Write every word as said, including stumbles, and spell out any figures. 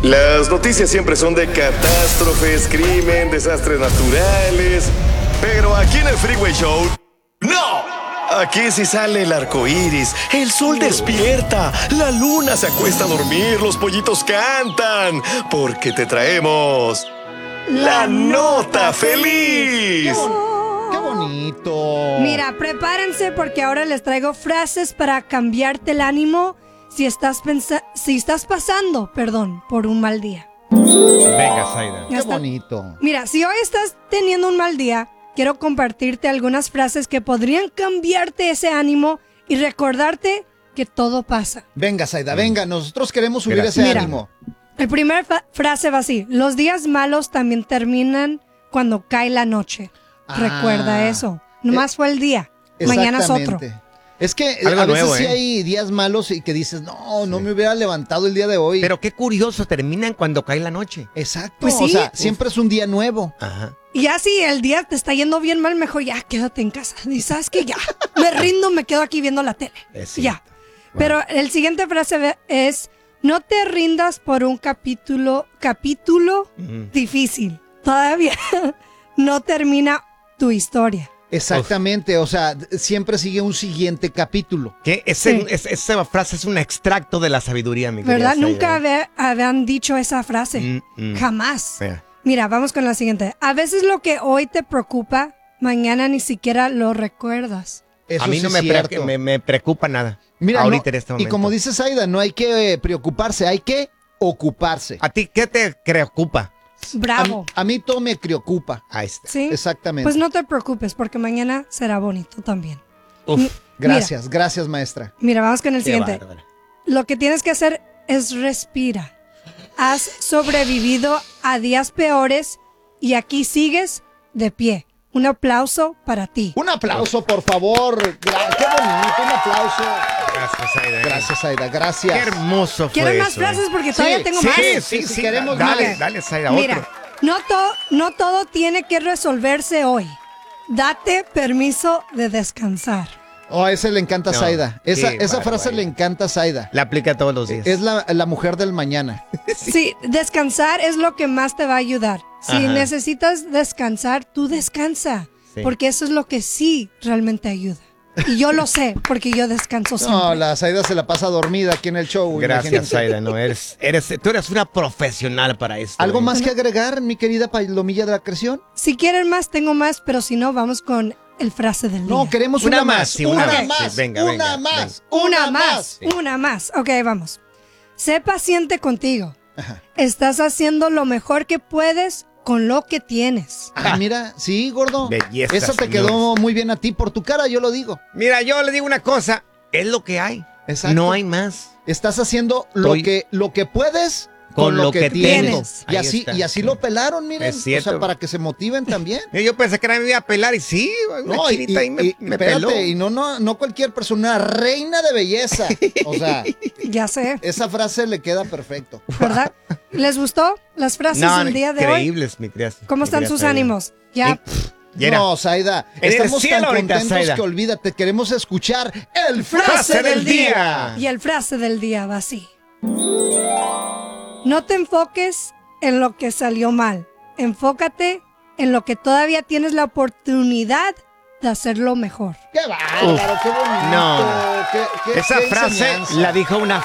Las noticias siempre son de catástrofes, crimen, desastres naturales. Pero aquí en el Freeway Show, ¡no! Aquí sí sale el arco iris, el sol despierta, la luna se acuesta a dormir, los pollitos cantan. Porque te traemos la nota feliz. ¡Qué bonito! Mira, prepárense porque ahora les traigo frases para cambiarte el ánimo si estás pensa- si estás pasando, perdón, por un mal día. Venga, Zaida. ¡Qué bonito! Mira, si hoy estás teniendo un mal día, quiero compartirte algunas frases que podrían cambiarte ese ánimo y recordarte que todo pasa. Venga, Zaida, venga, nosotros queremos subir Gracias. ese Mira, ánimo. El primer fa- frase va así: los días malos también terminan cuando cae la noche. Ah. Recuerda eso. Nomás fue el día. Mañana es otro. Exactamente. Es que eh, Algo a veces nuevo, sí ¿eh? hay días malos y que dices, no, no me hubiera levantado el día de hoy. Pero qué curioso, terminan cuando cae la noche. Exacto, Pues o sí. sea, siempre es un día nuevo. Ajá. Y ya si el día te está yendo bien mal, mejor ya quédate en casa. Y sabes que ya, me rindo, me quedo aquí viendo la tele. Es Ya. cierto. Pero el siguiente frase ve- es: no te rindas por un capítulo, capítulo Ujú. difícil. Todavía no termina tu historia. Exactamente, o sea, d- siempre sigue un siguiente capítulo. ¿Qué? Ese- Sí. es- esa frase es un extracto de la sabiduría, mi querida ¿Verdad? Zaida. Nunca habe- habían dicho esa frase. Mm, mm. Jamás. Mira. Mira, vamos con la siguiente. A veces lo que hoy te preocupa, mañana ni siquiera lo recuerdas. Eso A mí sí no es me, pre- cierto. me, me preocupa nada. Mira, ahorita no, en este y momento. como dice Zaida, no hay que eh, preocuparse, hay que ocuparse. ¿A ti qué te preocupa? A, Bravo. a mí todo me preocupa. Ahí está. ¿Sí? Exactamente. Pues no te preocupes porque mañana será bonito también. Uf, Mi- Gracias, gracias, maestra. Mira, vamos con el qué siguiente. bárbara. Lo que tienes que hacer es respira. Has sobrevivido a días peores y aquí sigues de pie. Un aplauso para ti. Un aplauso, por favor. Gra- qué bonito, un aplauso. Gracias, Zaida. Gracias, Aida, Qué gracias. hermoso fue ¿Quieren más eso, eh. frases? Porque Sí, todavía tengo sí, más. Sí, sí, Sí, sí. sí, queremos dale, más. dale, Zaida, Mira, otro. no, to- no todo tiene que resolverse hoy. Date permiso de descansar. Oh, a ese le encanta a No, Zaida. Esa, qué esa frase barbaridad. le encanta a Zaida. La aplica todos los días. Es la, la mujer del mañana. Sí, descansar es lo que más te va a ayudar. Si Ajá. necesitas descansar, tú descansa. Sí. Porque eso es lo que sí realmente ayuda. Y yo lo sé, porque yo descanso siempre. No, la Zaida se la pasa dormida aquí en el show. Gracias, imagínate. Zaida. No, eres, eres, tú eres una profesional para esto. ¿Algo eh. más que agregar, mi querida palomilla de la creación? Si quieren más, tengo más, pero si no, vamos con el frase del día. No, queremos Una una, más, más. sí, una una más. más. Sí, venga, una venga, más. Una más, Sí. una más. Ok, vamos. Sé paciente contigo. Ajá. Estás haciendo lo mejor que puedes con lo que tienes. Ah, mira, sí, gordo. Belleza, Esa te señores. quedó muy bien a ti. Por tu cara, yo lo digo. Mira, yo le digo una cosa. Es lo que hay. Exacto. No hay más. Estás haciendo lo Estoy- que, lo que puedes con, Con lo, lo que, que tienes. tienes. Y Ahí así, está. y así lo pelaron, miren. Es cierto. O sea, para que se motiven también. Mira, yo pensé que era me iba a pelar y sí, una No, y, chinita ahí y- me, y- me espérate, peló. y no, no, no cualquier persona, una reina de belleza. O sea, Ya sé, esa frase le queda perfecto. ¿verdad? ¿Les gustó las frases No, del día de hoy? increíbles, mi querida. ¿Cómo mi están querida sus Zaida. ánimos? Ya. Y- ya era. No, Zaida, En el estamos cielo tan ahorita, contentos Zaida. que olvídate, queremos escuchar el frase, Frase del del día. día. Y el frase del día va así. No te enfoques en lo que salió mal. Enfócate en lo que todavía tienes la oportunidad de hacerlo mejor. ¡Qué bárbaro, qué bonito! No. qué- qué- Esa qué frase enseñanza. la dijo una